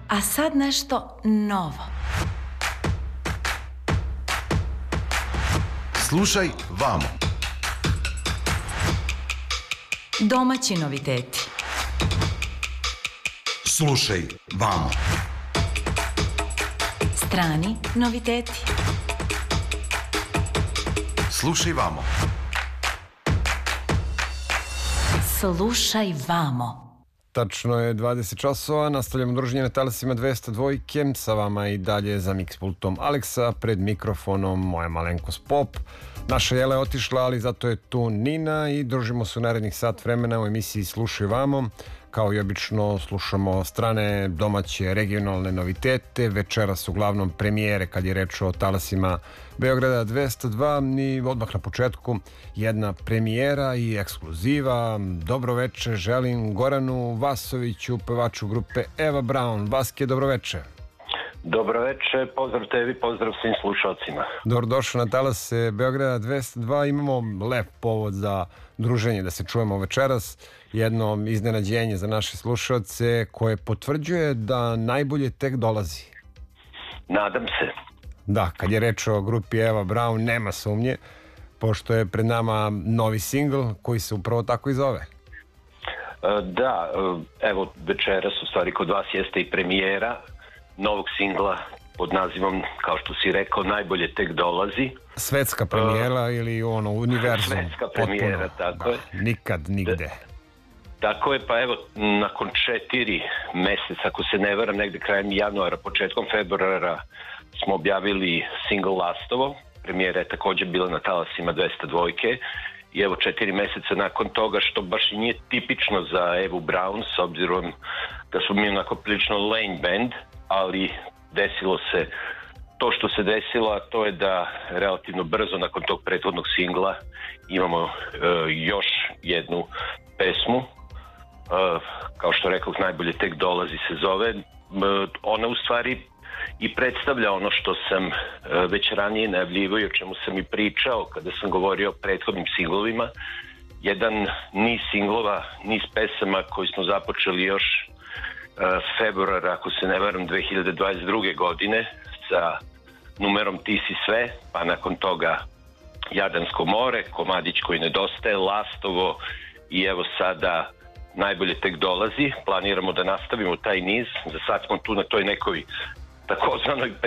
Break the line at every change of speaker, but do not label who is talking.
A sad nešto novo.
Slušaj vamo.
Domaći noviteti.
Slušaj vamo.
Strani noviteti.
Slušaj vamo.
Slušaj vamo.
Tačno je 20 časova, nastavljamo druženje na talasima 202. Sa vama i dalje za Mixpultom Aleksa, pred mikrofonom moja malenkost Pop. Naša Jela je otišla, ali zato je tu Nina i družimo se u narednih sat vremena u emisiji Slušaj vamo. Kao i obično slušamo strane, domaće, regionalne novitete. Večeras uglavnom premijere kad je reč o talasima Beograda 202 i odmah na početku jedna premijera i ekskluziva. Dobro veče želim Goranu Vasoviću, pevaču grupe Eva Braun. Vaske, dobro veče.
Dobro veče, pozdrav tebi, pozdrav svim slušalcima.
Dobrodošao na talase Beograda 202. Imamo lep povod za druženje, da se čujemo večeras. Jedno iznenađenje za naše slušalce koje potvrđuje da najbolje tek dolazi.
Nadam se.
Da, kad je reč o grupi Eva Braun, nema sumnje, pošto je pred nama novi singl koji se upravo tako i zove.
Da, evo večeras u stvari kod vas jeste i premijera novog singla pod nazivom, kao što si rekao, Najbolje tek dolazi.
Svetska premijera ili ono, univerzum.
Svetska premijera,
potpuno,
tako je.
Nikad, nigde.
Tako je, pa evo, nakon 4 meseca, ako se ne varam, negde krajem januara, početkom februara, smo objavili single Lastovo. Premijera je također bila na talasima 202. I evo 4 meseca nakon toga, što baš i nije tipično za Evu Braun, s obzirom da smo mi onako prilično lane band, ali desilo se to što se desilo, a to je da relativno brzo nakon tog prethodnog singla imamo još jednu pesmu. Kao što rekao, Najbolje tek dolazi se zove. Ona u stvari i predstavlja ono što sam već ranije najavljivao i o čemu sam i pričao kada sam govorio o prethodnim singlovima. Jedan niz singlova, niz pesama koji smo započeli još februara, ako se ne varam, 2022. godine sa numerom Ti si sve, pa nakon toga Jadransko more, Komadić koji nedostaje, Lastovo i evo sada Najbolje tek dolazi. Planiramo da nastavimo taj niz. Za sad smo tu na toj nekoj takozvanoj